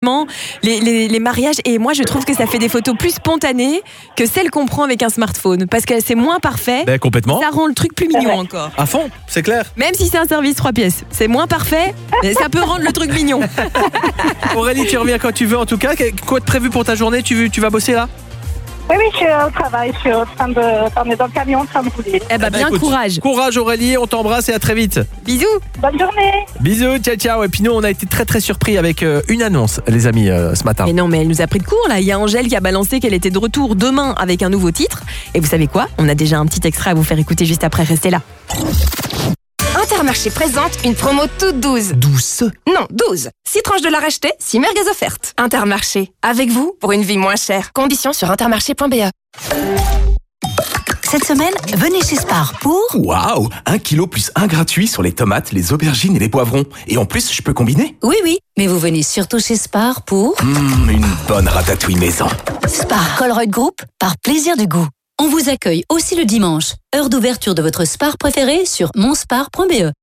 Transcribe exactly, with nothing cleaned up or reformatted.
franchement, les, les, les mariages, et moi je trouve que ça fait des photos plus spontanées que celles qu'on prend avec un smartphone, parce que c'est moins parfait. Ben, complètement. Ça rend le truc plus mignon encore. À fond, c'est clair. Même si c'est un service trois pièces, c'est moins parfait, mais ça peut rendre le truc mignon. Aurélie, tu reviens quand tu veux en tout cas. Quoi de prévu pour ta journée? tu, tu vas bosser là? Oui, oui, je suis au travail, je suis en train de... On est dans le camion en train de rouler. Eh ben, bien écoute, courage. Courage Aurélie, on t'embrasse et à très vite. Bisous. Bonne journée. Bisous, ciao ciao. Et puis nous on a été très très surpris avec euh, une annonce les amis euh, ce matin. Mais non, mais elle nous a pris de court là. Il y a Angèle qui a balancé qu'elle était de retour demain avec un nouveau titre. Et vous savez quoi? On a déjà un petit extrait à vous faire écouter juste après. Restez là. Intermarché présente une promo toute douze. Douce. Non, douze. six tranches de la racheter, six merguez offertes. Intermarché, avec vous pour une vie moins chère. Conditions sur intermarché point b e. Cette semaine, venez chez Spar pour... Waouh, un kilo plus un gratuit sur les tomates, les aubergines et les poivrons. Et en plus, je peux combiner. Oui, oui, mais vous venez surtout chez Spar pour... Mmh, une bonne ratatouille maison. Spar Colruyt Group, par plaisir du goût. On vous accueille aussi le dimanche. Heure d'ouverture de votre Spar préféré sur monspar point b e.